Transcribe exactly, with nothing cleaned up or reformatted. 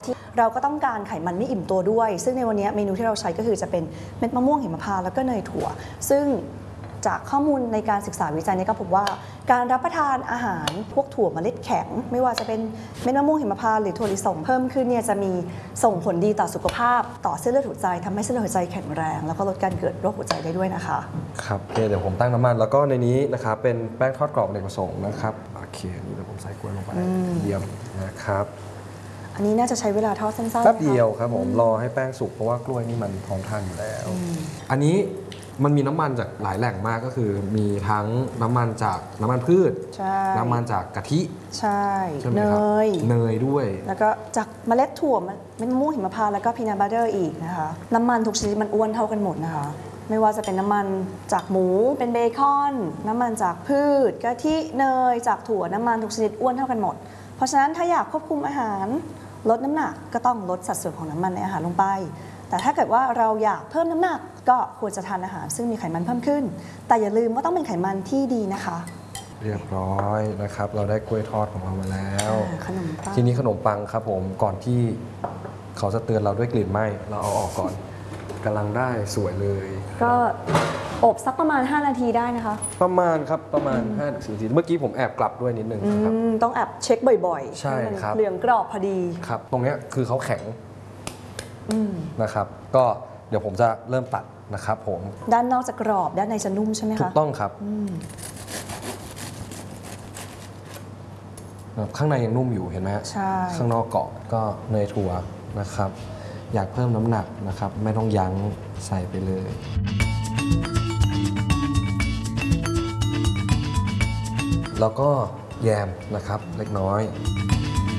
ที่เราก็ต้องการไขมันไม่อิ่มตัวด้วยซึ่งในวันนี้เมนูที่เราใช้ก็คือจะเป็นเม็ดมะม่วงหิมพานต์แล้วก็เนยถั่วซึ่งจากข้อมูลในการศึกษาวิจัยนี้ก็พบว่าการรับประทานอาหารพวกถั่วเมล็ดแข็งไม่ว่าจะเป็นเม็ดมะม่วงหิมพานต์หรือถั่วลิสงเพิ่มขึ้นเนี่ยจะมีส่งผลดีต่อสุขภาพต่อเส้นเลือดหัวใจทำให้เส้นเลือดหัวใจแข็งแรงแล้วก็ลดการเกิดโรคหัวใจได้ด้วยนะคะครับโอเคเดี๋ยวผมตั้งน้ำมันแล้วก็ในนี้นะครับเป็นแป้งทอดกรอบอเนกประสงค์นะครับโอเคนี่เดี๋ยวผมใส่กล้วยลงไปเยี่ยมนะครับอันนี้น่าจะใช้เวลาทอดสั้นๆแป๊บเดียวครับผมรอให้แป้งสุกเพราะว่ากล้วยนี่มันพร้อมทานอยู่แล้วอันนี้มันมีน้ำมันจากหลายแหล่งมากก็คือมีทั้งน้ำมันจากน้ำมันพืชน้ำมันจากกะทิใช่เนยเนยด้วยแล้วก็จากเมล็ดถั่วเม็ดมะม่วงหิมพานต์แล้วก็พีนัทบัตเตอร์อีกนะคะน้ำมันทุกชนิดมันอ้วนเท่ากันหมดนะคะไม่ว่าจะเป็นน้ำมันจากหมูเป็นเบคอนน้ำมันจากพืชกะทิเนยจากถั่วน้ำมันทุกชนิดอ้วนเท่ากันหมดเพราะฉะนั้นถ้าอยากควบคุมอาหารลดน้ำหนักก็ต้องลดสัดส่วนของน้ำมันในอาหารลงไปแต่ถ้าเกิดว่าเราอยากเพิ่มน้ำหนักก็ควรจะทานอาหารซึ่งมีไขมันเพิ่มขึ้นแต่อย่าลืมว่าต้องเป็นไขมันที่ดีนะคะเรียบร้อยนะครับเราได้กล้วยทอดของเรามาแล้วขนมปังทีนี้ขนมปังครับผมก่อนที่เขาจะเตือนเราด้วยกลิ่นไหม้เราเอาออกก่อนกำลังได้สวยเลยก็อบสักประมาณห้านาทีได้นะคะประมาณครับประมาณห้าถึงสิบนาทีเมื่อกี้ผมแอบกลับด้วยนิดนึงครับต้องแอบเช็คบ่อยๆใช่ครับเหลืองกรอบพอดีครับตรงนี้คือเขาแข็งนะครับก็เดี๋ยวผมจะเริ่มตัดนะครับผมด้านนอกจะกรอบด้านในจะนุ่มใช่ไหมคะถูกต้องครับข้างในยังนุ่มอยู่เห็นไหมฮะใช่ข้างนอกเกาะก็เนยถั่วนะครับอยากเพิ่มน้ำหนักนะครับไม่ต้องยั้งใส่ไปเลยแล้วก็แยมนะครับเล็กน้อย